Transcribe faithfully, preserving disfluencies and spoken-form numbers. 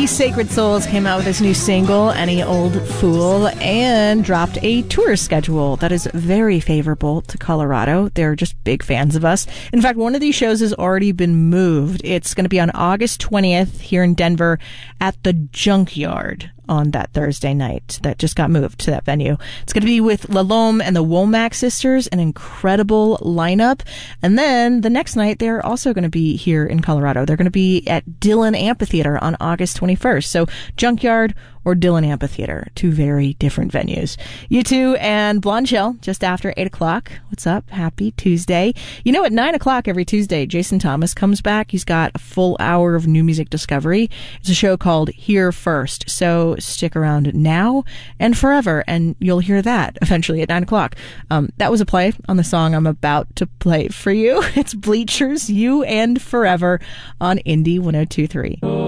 The Sacred Souls came out with this new single, Any Old Fool, and dropped a tour schedule that is very favorable to Colorado. They're just big fans of us. In fact, one of these shows has already been moved. It's going to be on August twentieth here in Denver at the Junkyard on that Thursday night. That just got moved to that venue. It's going to be with Lalome and the Womack sisters, an incredible lineup. And then the next night, they're also going to be here in Colorado. They're going to be at Dillon Amphitheater on August twenty-first. So Junkyard or Dillon Amphitheater, two very different venues. U two and Blonde Shell just after eight o'clock. What's up? Happy Tuesday. You know, at nine o'clock every Tuesday, Jason Thomas comes back. He's got a full hour of new music discovery. It's a show called Here First. So stick around now and forever, and you'll hear that eventually at nine o'clock. Um, that was a play on the song I'm about to play for you. It's Bleachers, You and Forever on Indie one oh two three.